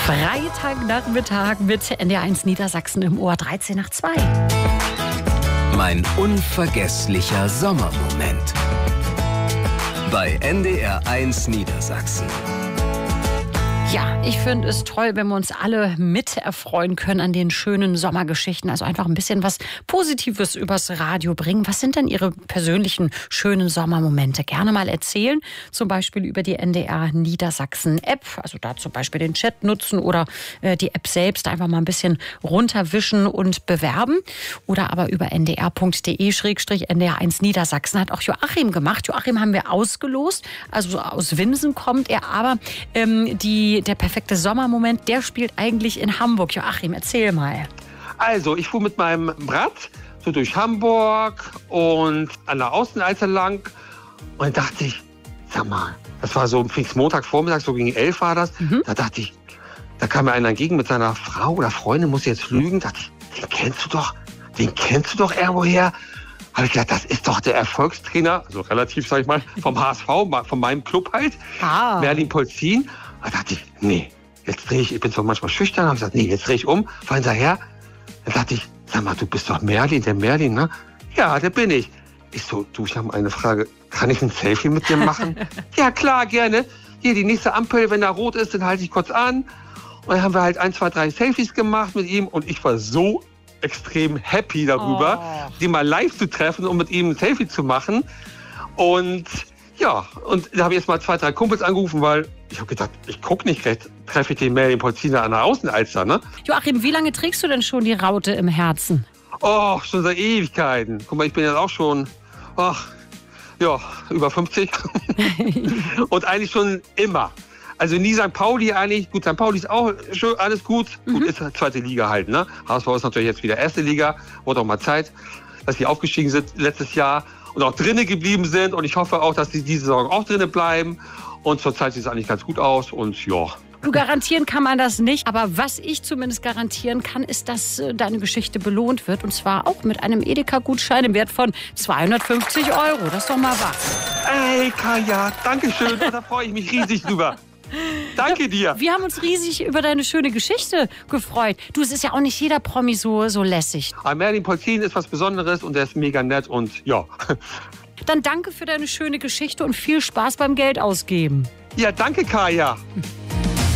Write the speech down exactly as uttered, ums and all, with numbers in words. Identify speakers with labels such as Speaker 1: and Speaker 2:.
Speaker 1: Freitagnachmittag mit N D R eins Niedersachsen im Ohr, dreizehn nach zwei.
Speaker 2: Mein unvergesslicher Sommermoment bei N D R eins Niedersachsen.
Speaker 1: Ja, ich finde es toll, wenn wir uns alle mit erfreuen können an den schönen Sommergeschichten. Also einfach ein bisschen was Positives übers Radio bringen. Was sind denn Ihre persönlichen schönen Sommermomente? Gerne mal erzählen. Zum Beispiel über die N D R Niedersachsen App. Also da zum Beispiel den Chat nutzen oder äh, die App selbst einfach mal ein bisschen runterwischen und bewerben. Oder aber über n d r punkt d e schrägstrich n d r eins Niedersachsen hat auch Joachim gemacht. Joachim haben wir ausgelost. Also aus Winsen kommt er. Aber ähm, die Der perfekte Sommermoment, der spielt eigentlich in Hamburg. Joachim, erzähl mal.
Speaker 3: Also, ich fuhr mit meinem Rad so durch Hamburg und an der Außenalster lang. Und dann dachte ich, sag mal, das war so Pfingstmontagvormittag, so gegen elf war das. Mhm. Da dachte ich, da kam mir einer entgegen mit seiner Frau oder Freundin, muss ich jetzt lügen. Da dachte ich, den kennst du doch, den kennst du doch irgendwoher. Habe ich gedacht, das ist doch der Erfolgstrainer, also relativ, sag ich mal, vom H S V, von meinem Club halt, ah. Merlin Polzin. Da dachte ich, nee, jetzt drehe ich, ich bin zwar manchmal schüchtern, habe gesagt, nee, jetzt drehe ich um, fahr hinterher. Dann dachte ich, sag mal, du bist doch Merlin, der Merlin, ne? Ja, der bin ich. Ich so, du, ich habe eine Frage, kann ich ein Selfie mit dir machen? Ja, klar, gerne. Hier, die nächste Ampel, wenn da rot ist, dann halte ich kurz an. Und dann haben wir halt ein, zwei, drei Selfies gemacht mit ihm und ich war so extrem happy darüber, oh. den mal live zu treffen und mit ihm ein Selfie zu machen. Und ja, und da habe ich jetzt mal zwei, drei Kumpels angerufen, weil ich habe gedacht, ich gucke nicht recht, treffe ich den Merlin Polziner an der Außenalster, ne?
Speaker 1: Joachim, wie lange trägst du denn schon die Raute im Herzen?
Speaker 3: Oh, schon seit Ewigkeiten. Guck mal, ich bin jetzt auch schon, ach, ja, über fünfzig. Und eigentlich schon immer. Also nie Sankt Pauli eigentlich. Gut, Sankt Pauli ist auch schön, alles gut. Mhm. Gut, ist zweite Liga halt, ne? H S V ist natürlich jetzt wieder erste Liga. Wurde auch mal Zeit, dass die aufgestiegen sind letztes Jahr. Und auch drinnen geblieben sind. Und ich hoffe auch, dass sie diese Saison auch drinnen bleiben. Und zurzeit sieht es eigentlich ganz gut aus. Und ja.
Speaker 1: Du, garantieren kann man das nicht. Aber was ich zumindest garantieren kann, ist, dass äh, deine Geschichte belohnt wird. Und zwar auch mit einem Edeka-Gutschein im Wert von zweihundertfünfzig Euro. Das ist doch mal was.
Speaker 3: Ey, Kaya, danke schön. Da freue ich mich riesig drüber. Danke dir.
Speaker 1: Wir haben uns riesig über deine schöne Geschichte gefreut. Du, es ist ja auch nicht jeder Promi so, so lässig.
Speaker 3: Aber Merlin Polzin ist was Besonderes und der ist mega nett und ja.
Speaker 1: Dann danke für deine schöne Geschichte und viel Spaß beim Geld ausgeben.
Speaker 3: Ja, danke, Kaya.